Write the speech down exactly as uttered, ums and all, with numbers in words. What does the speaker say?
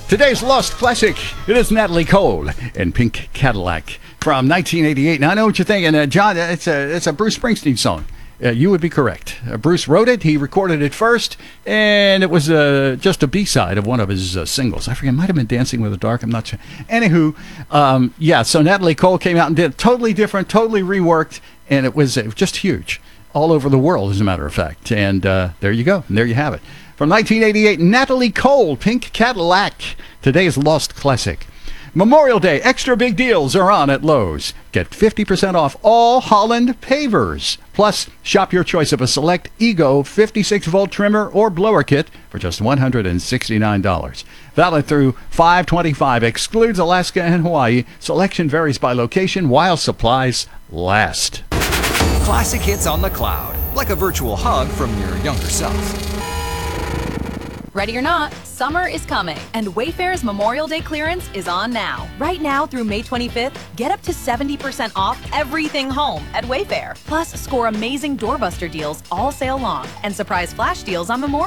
Today's Lost Classic, it is Natalie Cole in Pink Cadillac from nineteen eighty-eight. Now, I know what you're thinking, uh, John, it's a, it's a Bruce Springsteen song. Uh, you would be correct. Uh, Bruce wrote it, he recorded it first, and it was uh, just a B-side of one of his uh, singles. I forget, it might have been Dancing with the Dark, I'm not sure. Anywho, um, yeah, so Natalie Cole came out and did it totally different, totally reworked, and it was, it was just huge. All over the world, as a matter of fact. And uh, there you go. And there you have it. From nineteen eighty-eight, Natalie Cole, Pink Cadillac. Today's Lost Classic. Memorial Day extra big deals are on at Lowe's. Get fifty percent off all Holland pavers. Plus, shop your choice of a select Ego fifty-six volt trimmer or blower kit for just one hundred sixty-nine dollars. Valid through five twenty-five. Excludes Alaska and Hawaii. Selection varies by location while supplies last. Classic hits on the cloud, like a virtual hug from your younger self. Ready or not, summer is coming, and Wayfair's Memorial Day clearance is on now. Right now through May twenty-fifth, get up to seventy percent off everything home at Wayfair. Plus, score amazing doorbuster deals all sale long and surprise flash deals on Memorial